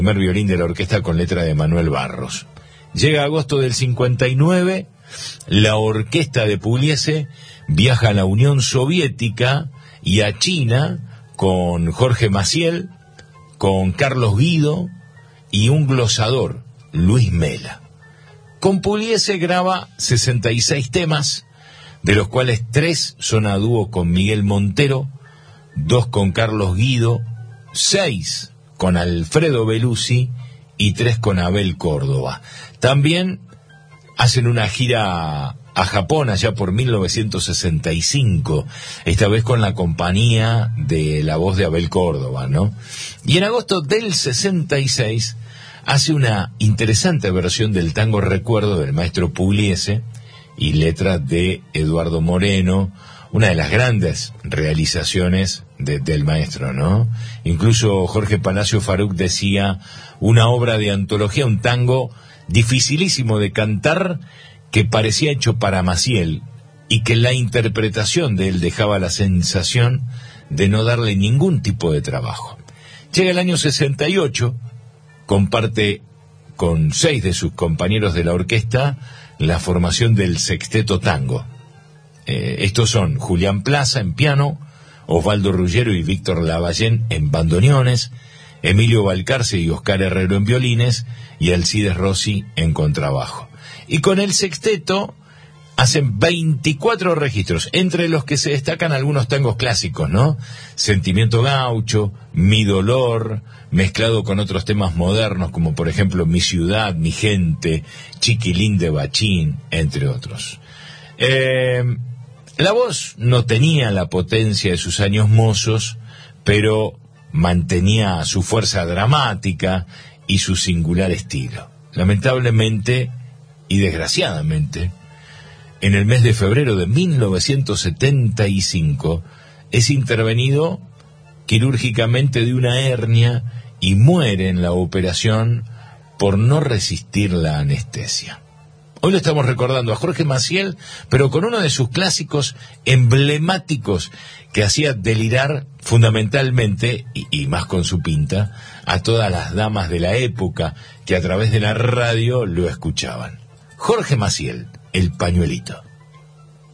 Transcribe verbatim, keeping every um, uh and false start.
primer violín de la orquesta con letra de Manuel Barros. Llega agosto del cincuenta y nueve, la orquesta de Pugliese viaja a la Unión Soviética y a China con Jorge Maciel, con Carlos Guido y un glosador, Luis Mela. Con Pugliese graba sesenta y seis temas, de los cuales tres son a dúo con Miguel Montero, dos con Carlos Guido, seis con Alfredo Belusi y tres con Abel Córdoba. También hacen una gira a Japón allá por mil novecientos sesenta y cinco, esta vez con la compañía de la voz de Abel Córdoba, ¿no? Y en agosto del sesenta y seis hace una interesante versión del tango Recuerdo del maestro Pugliese y letra de Eduardo Moreno, una de las grandes realizaciones de, del maestro, ¿no? Incluso Jorge Palacio Faruc decía, una obra de antología, un tango dificilísimo de cantar, que parecía hecho para Maciel, y que la interpretación de él dejaba la sensación de no darle ningún tipo de trabajo. Llega el año sesenta y ocho, comparte con seis de sus compañeros de la orquesta la formación del Sexteto Tango. Eh, estos son Julián Plaza en piano, Osvaldo Ruggiero y Víctor Lavallén en bandoneones, Emilio Valcarce y Oscar Herrero en violines y Alcides Rossi en contrabajo. Y con el sexteto hacen veinticuatro registros, entre los que se destacan algunos tangos clásicos, ¿no? Sentimiento Gaucho, Mi Dolor, mezclado con otros temas modernos como por ejemplo Mi Ciudad, Mi Gente, Chiquilín de Bachín, entre otros. Eh, la voz no tenía la potencia de sus años mozos, pero mantenía su fuerza dramática y su singular estilo. Lamentablemente y desgraciadamente, en el mes de febrero de mil novecientos setenta y cinco es intervenido quirúrgicamente de una hernia y muere en la operación por no resistir la anestesia. Hoy lo estamos recordando a Jorge Maciel, pero con uno de sus clásicos emblemáticos que hacía delirar fundamentalmente, y, y más con su pinta, a todas las damas de la época que a través de la radio lo escuchaban. Jorge Maciel, El Pañuelito.